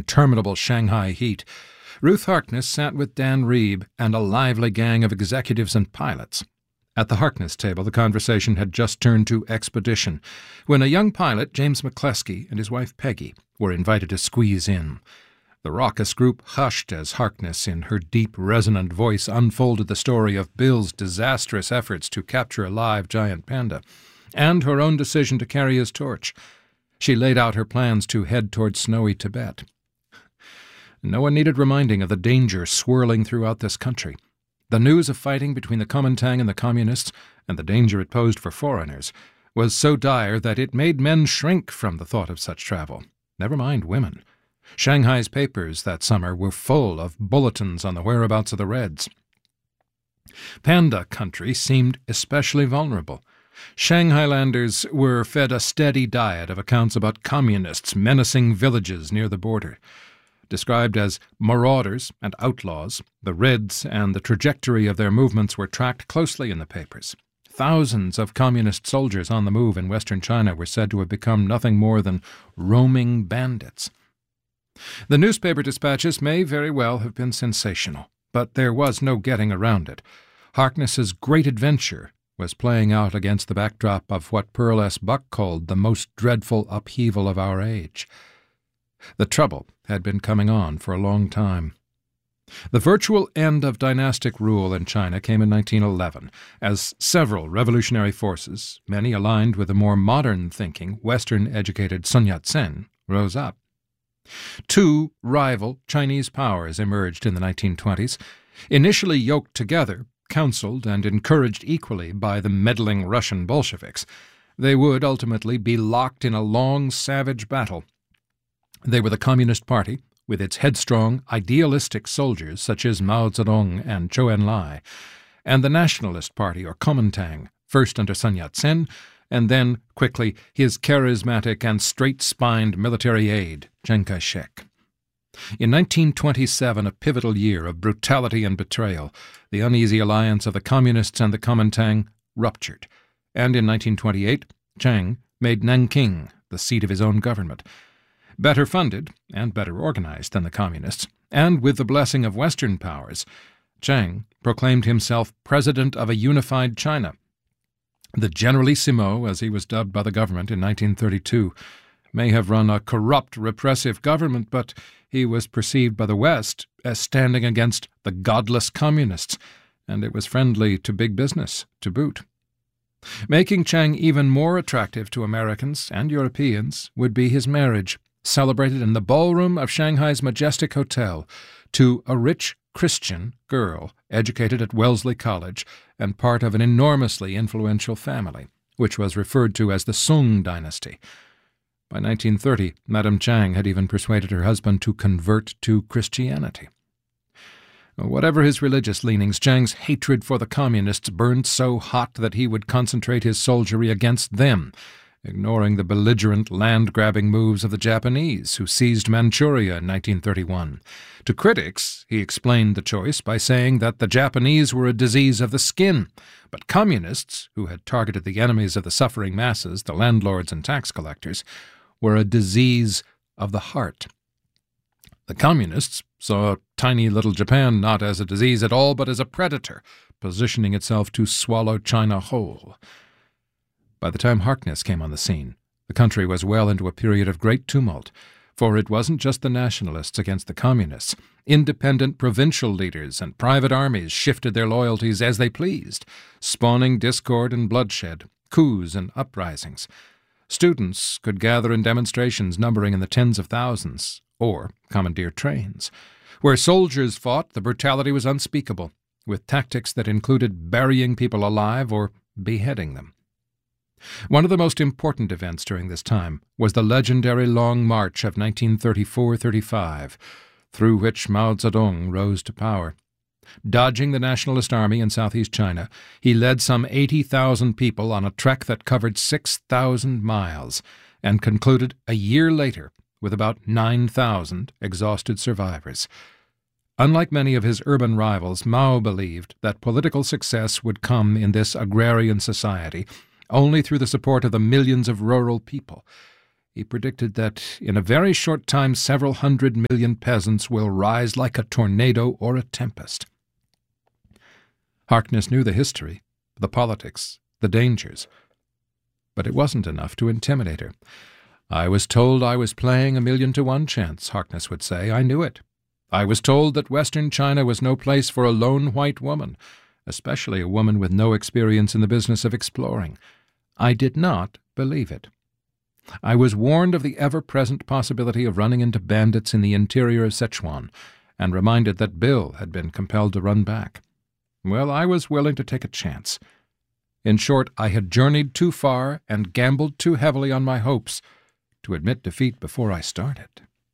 interminable Shanghai heat, Ruth Harkness sat with Dan Reeb and a lively gang of executives and pilots. At the Harkness table, the conversation had just turned to expedition, when a young pilot, James McCleskey, and his wife Peggy were invited to squeeze in. The raucous group hushed as Harkness, in her deep, resonant voice, unfolded the story of Bill's disastrous efforts to capture a live giant panda, and her own decision to carry his torch. She laid out her plans to head toward snowy Tibet. No one needed reminding of the danger swirling throughout this country. The news of fighting between the Kuomintang and the Communists, and the danger it posed for foreigners, was so dire that it made men shrink from the thought of such travel, never mind women. Shanghai's papers that summer were full of bulletins on the whereabouts of the Reds. Panda country seemed especially vulnerable. Shanghailanders were fed a steady diet of accounts about communists menacing villages near the border. Described as marauders and outlaws, the Reds and the trajectory of their movements were tracked closely in the papers. Thousands of communist soldiers on the move in western China were said to have become nothing more than roaming bandits. The newspaper dispatches may very well have been sensational, but there was no getting around it. Harkness's great adventure was playing out against the backdrop of what Pearl S. Buck called the most dreadful upheaval of our age. The trouble had been coming on for a long time. The virtual end of dynastic rule in China came in 1911, as several revolutionary forces, many aligned with the more modern-thinking, Western-educated Sun Yat-sen, rose up. Two rival Chinese powers emerged in the 1920s, initially yoked together, counseled and encouraged equally by the meddling Russian Bolsheviks. They would ultimately be locked in a long, savage battle. They were the Communist Party, with its headstrong, idealistic soldiers such as Mao Zedong and Zhou Enlai, and the Nationalist Party, or Kuomintang, first under Sun Yat-sen, and then, quickly, his charismatic and straight-spined military aide, Chiang Kai-shek. In 1927, a pivotal year of brutality and betrayal, the uneasy alliance of the Communists and the Kuomintang ruptured, and in 1928, Chiang made Nanking the seat of his own government. Better funded and better organized than the Communists, and with the blessing of Western powers, Chiang proclaimed himself president of a unified China. The Generalissimo, as he was dubbed by the government in 1932, may have run a corrupt, repressive government, but he was perceived by the West as standing against the godless Communists, and it was friendly to big business, to boot. Making Chiang even more attractive to Americans and Europeans would be his marriage, celebrated in the ballroom of Shanghai's Majestic Hotel, to a rich Christian girl educated at Wellesley College and part of an enormously influential family, which was referred to as the Sung dynasty. By 1930, Madame Chiang had even persuaded her husband to convert to Christianity. Whatever his religious leanings, Chiang's hatred for the Communists burned so hot that he would concentrate his soldiery against them, ignoring the belligerent land-grabbing moves of the Japanese, who seized Manchuria in 1931. To critics, he explained the choice by saying that the Japanese were a disease of the skin, but Communists, who had targeted the enemies of the suffering masses, the landlords and tax collectors, were a disease of the heart. The Communists saw tiny little Japan not as a disease at all, but as a predator, positioning itself to swallow China whole. By the time Harkness came on the scene, the country was well into a period of great tumult, for it wasn't just the nationalists against the communists. Independent provincial leaders and private armies shifted their loyalties as they pleased, spawning discord and bloodshed, coups and uprisings. Students could gather in demonstrations numbering in the tens of thousands, or commandeer trains. Where soldiers fought, the brutality was unspeakable, with tactics that included burying people alive or beheading them. One of the most important events during this time was the legendary Long March of 1934-35, through which Mao Zedong rose to power. Dodging the Nationalist Army in southeast China, he led some 80,000 people on a trek that covered 6,000 miles and concluded a year later with about 9,000 exhausted survivors. Unlike many of his urban rivals, Mao believed that political success would come in this agrarian society only through the support of the millions of rural people. he predicted that in a very short time several 100 million peasants will rise like a tornado or a tempest. Harkness knew the history, the politics, the dangers, but it wasn't enough to intimidate her. "I was told I was playing 1,000,000 to 1 chance," Harkness would say. "I knew it. I was told that Western China was no place for a lone white woman, especially a woman with no experience in the business of exploring. I did not believe it. I was warned of the ever-present possibility of running into bandits in the interior of Sichuan, and reminded that Bill had been compelled to run back. Well, I was willing to take a chance. In short, I had journeyed too far and gambled too heavily on my hopes to admit defeat before I started."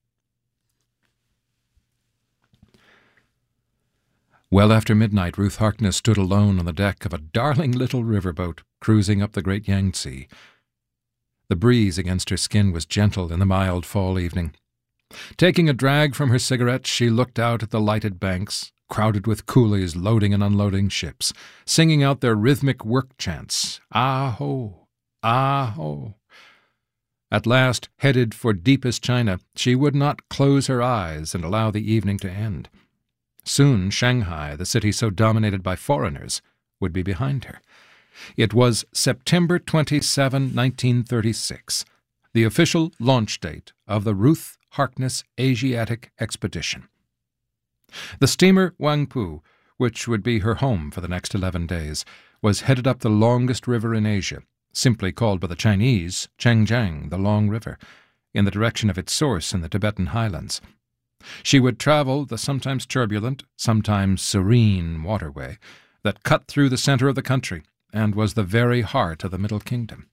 Well after midnight, Ruth Harkness stood alone on the deck of a darling little riverboat cruising up the great Yangtze. The breeze against her skin was gentle in the mild fall evening. Taking a drag from her cigarette, she looked out at the lighted banks, crowded with coolies loading and unloading ships, singing out their rhythmic work chants, "Ah-ho! Ah-ho!" At last, headed for deepest China, she would not close her eyes and allow the evening to end. Soon Shanghai, the city so dominated by foreigners, would be behind her. It was September 27, 1936, the official launch date of the Ruth Harkness Asiatic Expedition. The steamer Wangpu, which would be her home for the next 11 days, was headed up the longest river in Asia, simply called by the Chinese Changjiang, the Long River, in the direction of its source in the Tibetan highlands. She would travel the sometimes turbulent, sometimes serene waterway that cut through the center of the country and was the very heart of the Middle Kingdom.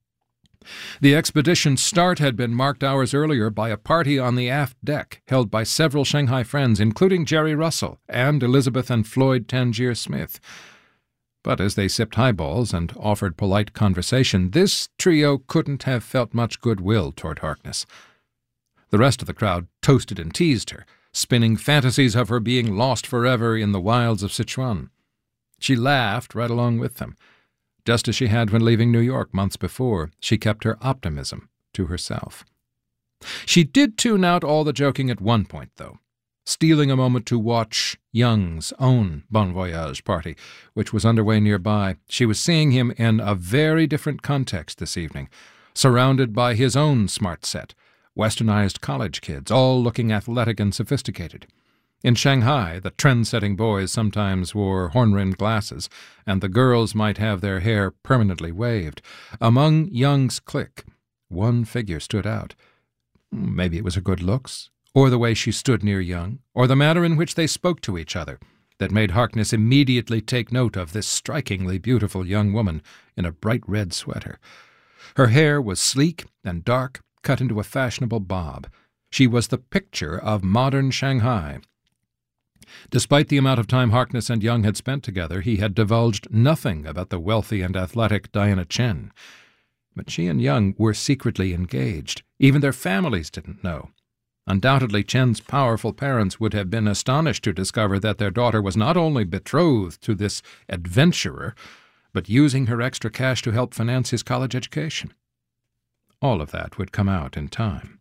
The expedition's start had been marked hours earlier by a party on the aft deck held by several Shanghai friends, including Jerry Russell and Elizabeth and Floyd Tangier Smith. But as they sipped highballs and offered polite conversation, this trio couldn't have felt much goodwill toward Harkness. The rest of the crowd toasted and teased her, spinning fantasies of her being lost forever in the wilds of Sichuan. She laughed right along with them. Just as she had when leaving New York months before, she kept her optimism to herself. She did tune out all the joking at one point, though, stealing a moment to watch Young's own Bon Voyage party, which was underway nearby. She was seeing him in a very different context this evening, surrounded by his own smart set, westernized college kids, all looking athletic and sophisticated. In Shanghai, the trend-setting boys sometimes wore horn-rimmed glasses, and the girls might have their hair permanently waved. Among Young's clique, one figure stood out. Maybe it was her good looks, or the way she stood near Young, or the manner in which they spoke to each other, that made Harkness immediately take note of this strikingly beautiful young woman in a bright red sweater. Her hair was sleek and dark, cut into a fashionable bob. She was the picture of modern Shanghai. Despite the amount of time Harkness and Young had spent together, he had divulged nothing about the wealthy and athletic Diana Chen. But she and Young were secretly engaged. Even their families didn't know. Undoubtedly, Chen's powerful parents would have been astonished to discover that their daughter was not only betrothed to this adventurer, but using her extra cash to help finance his college education. All of that would come out in time.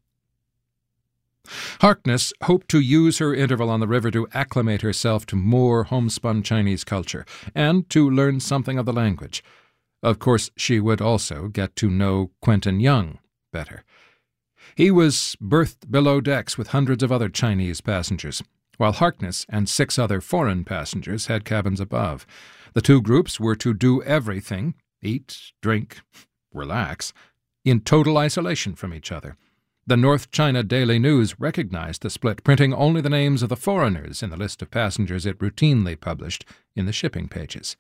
Harkness hoped to use her interval on the river to acclimate herself to more homespun Chinese culture and to learn something of the language. Of course, she would also get to know Quentin Young better. He was berthed below decks with hundreds of other Chinese passengers, while Harkness and 6 other foreign passengers had cabins above. The two groups were to do everything, eat, drink, relax, in total isolation from each other. The North China Daily News recognized the split, printing only the names of the foreigners in the list of passengers it routinely published in the shipping pages.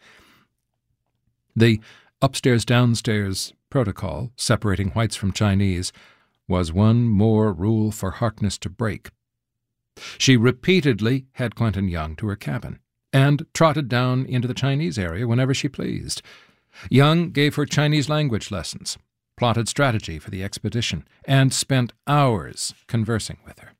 The upstairs-downstairs protocol, separating whites from Chinese, was one more rule for Harkness to break. She repeatedly had Quentin Young to her cabin, and trotted down into the Chinese area whenever she pleased. Young gave her Chinese language lessons, plotted strategy for the expedition, and spent hours conversing with her.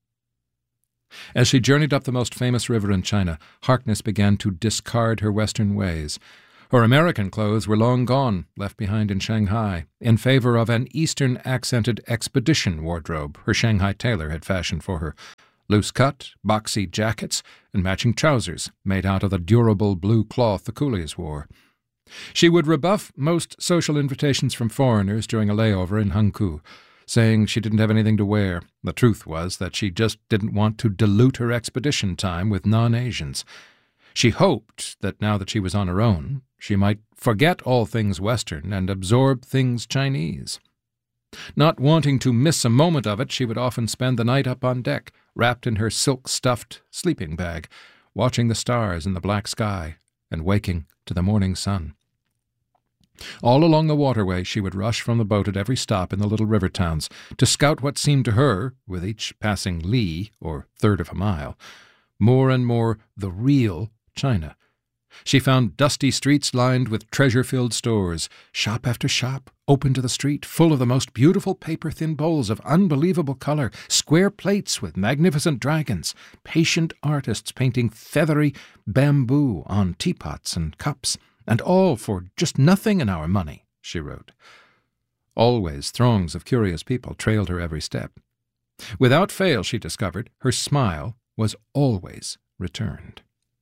As she journeyed up the most famous river in China, Harkness began to discard her Western ways. Her American clothes were long gone, left behind in Shanghai, in favor of an Eastern-accented expedition wardrobe her Shanghai tailor had fashioned for her. Loose-cut, boxy jackets and matching trousers made out of the durable blue cloth the coolies wore. She would rebuff most social invitations from foreigners during a layover in Hankou, saying she didn't have anything to wear. The truth was that she just didn't want to dilute her expedition time with non-Asians. She hoped that now that she was on her own, she might forget all things Western and absorb things Chinese. Not wanting to miss a moment of it, she would often spend the night up on deck, wrapped in her silk-stuffed sleeping bag, watching the stars in the black sky and waking to the morning sun. All along the waterway she would rush from the boat at every stop in the little river towns to scout what seemed to her, with each passing li, or third of a mile, more and more the real China. She found dusty streets lined with treasure-filled stores, shop after shop, open to the street, full of the most beautiful paper-thin bowls of unbelievable color, square plates with magnificent dragons, patient artists painting feathery bamboo on teapots and cups, and all for just nothing in our money, she wrote. Always throngs of curious people trailed her every step. Without fail, she discovered, her smile was always returned.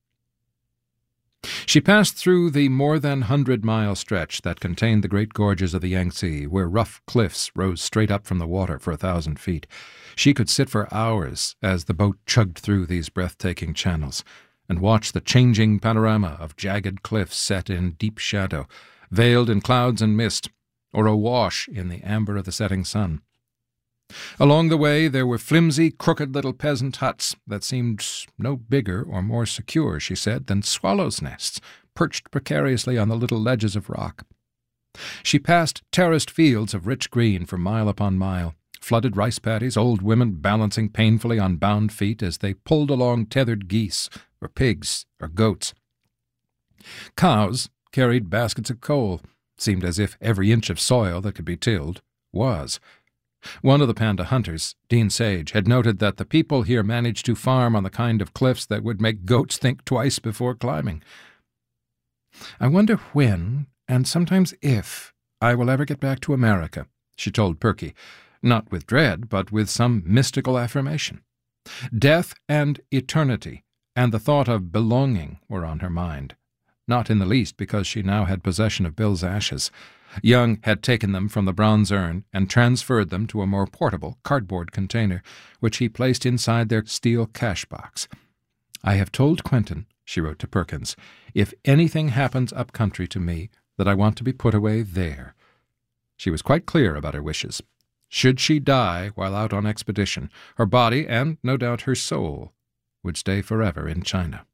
She passed through the more than 100-mile stretch that contained the great gorges of the Yangtze, where rough cliffs rose straight up from the water for 1,000 feet. She could sit for hours as the boat chugged through these breathtaking channels, and watch the changing panorama of jagged cliffs set in deep shadow, veiled in clouds and mist, or awash in the amber of the setting sun. Along the way there were flimsy, crooked little peasant huts that seemed no bigger or more secure, she said, than swallows' nests, perched precariously on the little ledges of rock. She passed terraced fields of rich green for mile upon mile, flooded rice paddies, old women balancing painfully on bound feet as they pulled along tethered geese or pigs or goats. Cows carried baskets of coal. Seemed as if every inch of soil that could be tilled was. One of the panda hunters, Dean Sage, had noted that the people here managed to farm on the kind of cliffs that would make goats think twice before climbing. "I wonder when, and sometimes if, I will ever get back to America," she told Perky, not with dread, but with some mystical affirmation. Death and eternity and the thought of belonging were on her mind, not in the least because she now had possession of Bill's ashes. Young had taken them from the bronze urn and transferred them to a more portable cardboard container, which he placed inside their steel cash box. "I have told Quentin," she wrote to Perkins, "if anything happens up country to me, that I want to be put away there." She was quite clear about her wishes. Should she die while out on expedition, her body, and no doubt her soul, would stay forever in China.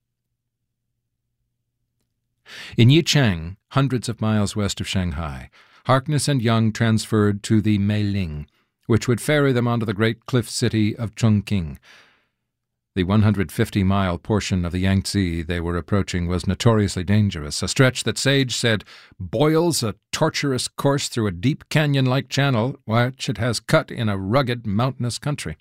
In Yicheng, hundreds of miles west of Shanghai, Harkness and Young transferred to the Meiling, which would ferry them onto the great cliff city of Chongqing. The 150-mile portion of the Yangtze they were approaching was notoriously dangerous, a stretch that Sage said boils a tortuous course through a deep canyon-like channel which it has cut in a rugged, mountainous country.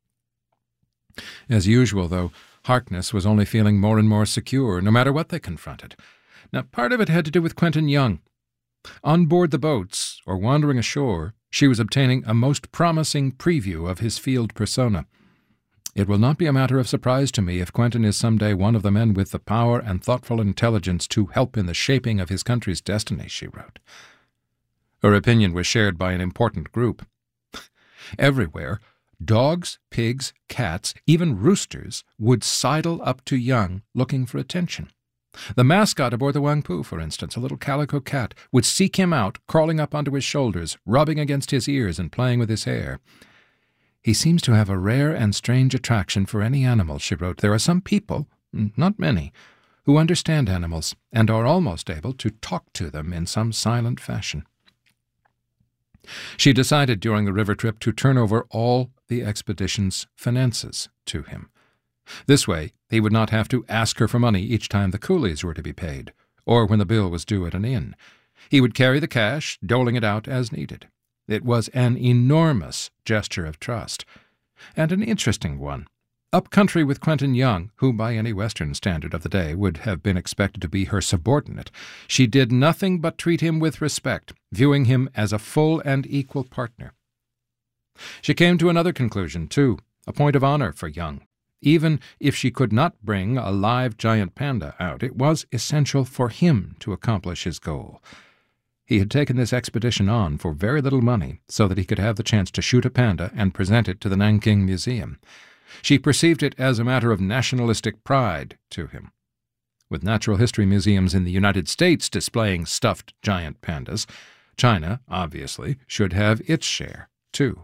As usual, though, Harkness was only feeling more and more secure, no matter what they confronted. Now, part of it had to do with Quentin Young. On board the boats, or wandering ashore, she was obtaining a most promising preview of his field persona. "It will not be a matter of surprise to me if Quentin is some day one of the men with the power and thoughtful intelligence to help in the shaping of his country's destiny," she wrote. Her opinion was shared by an important group. Everywhere, dogs, pigs, cats, even roosters would sidle up to Young looking for attention. The mascot aboard the Wangpu, for instance, a little calico cat, would seek him out, crawling up onto his shoulders, rubbing against his ears and playing with his hair. "He seems to have a rare and strange attraction for any animal," she wrote. "There are some people, not many, who understand animals and are almost able to talk to them in some silent fashion." She decided during the river trip to turn over all the expedition's finances to him. This way, he would not have to ask her for money each time the coolies were to be paid, or when the bill was due at an inn. He would carry the cash, doling it out as needed. It was an enormous gesture of trust, and an interesting one. Up country with Quentin Young, who by any Western standard of the day would have been expected to be her subordinate, she did nothing but treat him with respect, viewing him as a full and equal partner. She came to another conclusion, too, a point of honor for Young. Even if she could not bring a live giant panda out, it was essential for him to accomplish his goal. He had taken this expedition on for very little money so that he could have the chance to shoot a panda and present it to the Nanking Museum. She perceived it as a matter of nationalistic pride to him. With natural history museums in the United States displaying stuffed giant pandas, China, obviously, should have its share, too.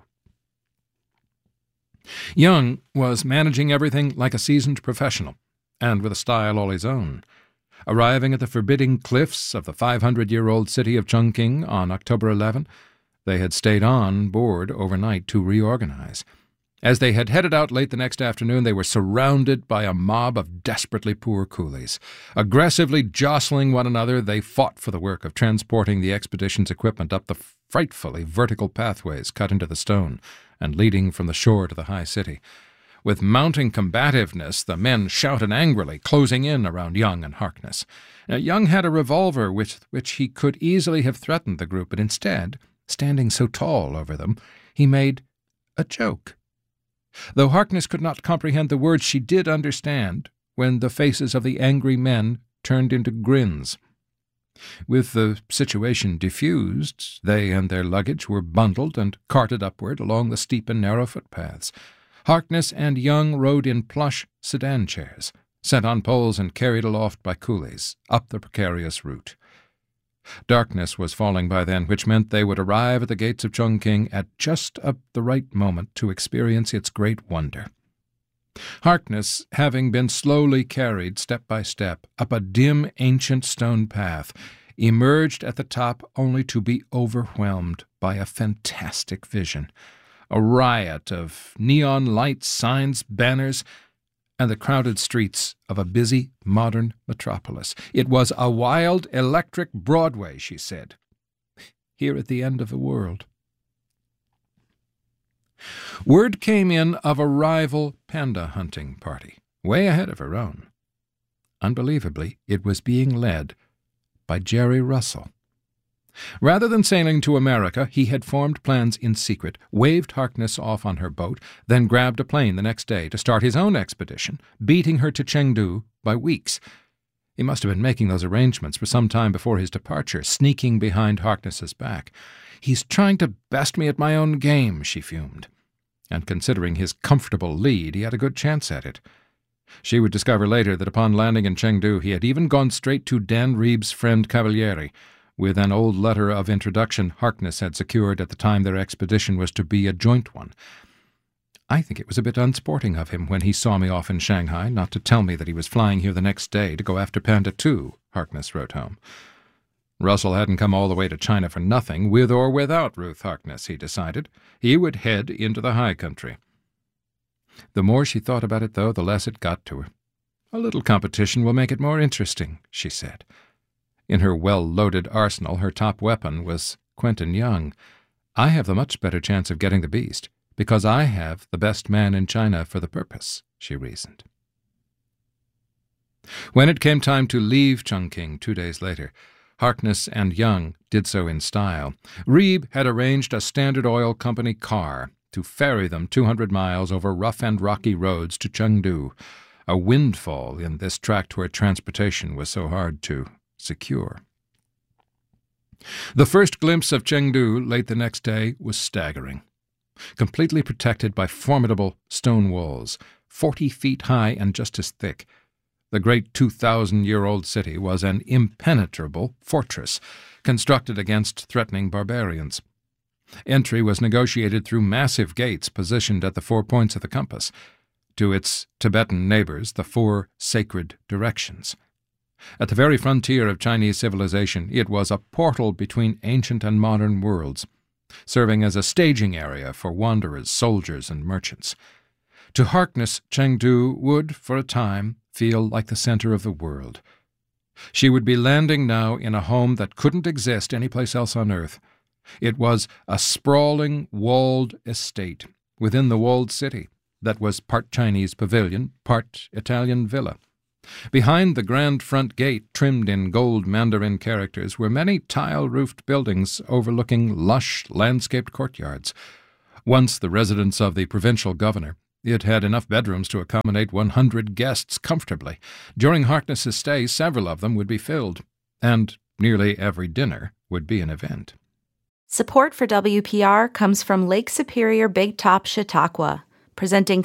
Young was managing everything like a seasoned professional, and with a style all his own. Arriving at the forbidding cliffs of the 500-year-old city of Chungking on October 11, they had stayed on board overnight to reorganize. As they had headed out late the next afternoon, they were surrounded by a mob of desperately poor coolies. Aggressively jostling one another, they fought for the work of transporting the expedition's equipment up the frightfully vertical pathways cut into the stone and leading from the shore to the high city. With mounting combativeness, the men shouted angrily, closing in around Young and Harkness. Now, Young had a revolver with which he could easily have threatened the group, but instead, standing so tall over them, he made a joke. Though Harkness could not comprehend the words, she did understand when the faces of the angry men turned into grins. With the situation diffused, they and their luggage were bundled and carted upward along the steep and narrow footpaths. Harkness and Young rode in plush sedan chairs, set on poles and carried aloft by coolies, up the precarious route. Darkness was falling by then, which meant they would arrive at the gates of Chungking at just the right moment to experience its great wonder. Harkness, having been slowly carried step by step up a dim, ancient stone path, emerged at the top only to be overwhelmed by a fantastic vision. A riot of neon lights, signs, banners, and the crowded streets of a busy, modern metropolis. It was a wild, electric Broadway, she said, here at the end of the world. Word came in of a rival panda hunting party, way ahead of her own. Unbelievably, it was being led by Jerry Russell. Rather than sailing to America, he had formed plans in secret, waved Harkness off on her boat, then grabbed a plane the next day to start his own expedition, beating her to Chengdu by weeks. He must have been making those arrangements for some time before his departure, sneaking behind Harkness's back. "He's trying to best me at my own game," she fumed. And considering his comfortable lead, he had a good chance at it. She would discover later that upon landing in Chengdu, he had even gone straight to Dan Reeb's friend Cavalieri, with an old letter of introduction Harkness had secured at the time their expedition was to be a joint one. "I think it was a bit unsporting of him when he saw me off in Shanghai not to tell me that he was flying here the next day to go after Panda 2, Harkness wrote home. Russell hadn't come all the way to China for nothing, with or without Ruth Harkness, he decided. He would head into the high country. The more she thought about it, though, the less it got to her. "A little competition will make it more interesting," she said. In her well-loaded arsenal, her top weapon was Quentin Young. "I have the much better chance of getting the beast, because I have the best man in China for the purpose," she reasoned. When it came time to leave Chungking 2 days later, Harkness and Young did so in style. Reeb had arranged a Standard Oil Company car to ferry them 200 miles over rough and rocky roads to Chengdu, a windfall in this tract where transportation was so hard to secure. The first glimpse of Chengdu late the next day was staggering. Completely protected by formidable stone walls, 40 feet high and just as thick, the great 2,000-year-old city was an impenetrable fortress, constructed against threatening barbarians. Entry was negotiated through massive gates positioned at the 4 points of the compass, to its Tibetan neighbors the 4 sacred directions. At the very frontier of Chinese civilization, it was a portal between ancient and modern worlds, serving as a staging area for wanderers, soldiers, and merchants. To Harkness, Chengdu would, for a time, feel like the center of the world. She would be landing now in a home that couldn't exist anyplace else on earth. It was a sprawling, walled estate within the walled city, that was part Chinese pavilion, part Italian villa. Behind the grand front gate, trimmed in gold Mandarin characters, were many tile-roofed buildings overlooking lush, landscaped courtyards. Once the residence of the provincial governor, it had enough bedrooms to accommodate 100 guests comfortably. During Harkness's stay, several of them would be filled, and nearly every dinner would be an event. Support for WPR comes from Lake Superior Big Top Chautauqua, presenting